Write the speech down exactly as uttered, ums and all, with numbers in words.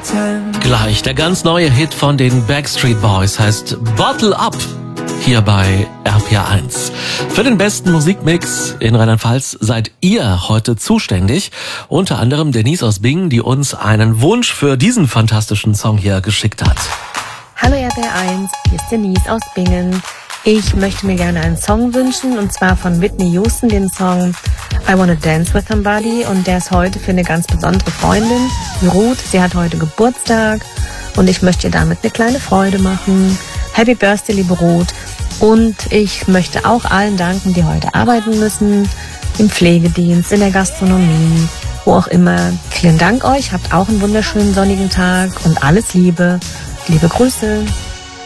Gleich der ganz neue Hit von den Backstreet Boys heißt Bottle Up. Hier bei R P R eins. Für den besten Musikmix in Rheinland-Pfalz seid ihr heute zuständig. Unter anderem Denise aus Bingen, die uns einen Wunsch für diesen fantastischen Song hier geschickt hat. Hallo R P R eins, hier ist Denise aus Bingen. Ich möchte mir gerne einen Song wünschen, und zwar von Whitney Houston, den Song I Wanna Dance With Somebody. Und der ist heute für eine ganz besondere Freundin, die Ruth. Sie hat heute Geburtstag und ich möchte ihr damit eine kleine Freude machen. Happy Birthday, liebe Ruth. Und ich möchte auch allen danken, die heute arbeiten müssen, im Pflegedienst, in der Gastronomie, wo auch immer. Vielen Dank euch, habt auch einen wunderschönen sonnigen Tag und alles Liebe. Liebe Grüße.